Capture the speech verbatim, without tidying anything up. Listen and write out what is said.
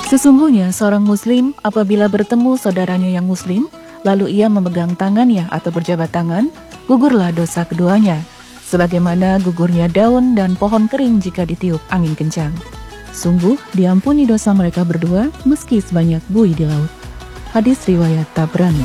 Sesungguhnya seorang muslim apabila bertemu saudaranya yang muslim, lalu ia memegang tangannya atau berjabat tangan, gugurlah dosa keduanya, sebagaimana gugurnya daun dan pohon kering jika ditiup angin kencang. Sungguh diampuni dosa mereka berdua meski sebanyak buih di laut. Hadis riwayat Tabrani.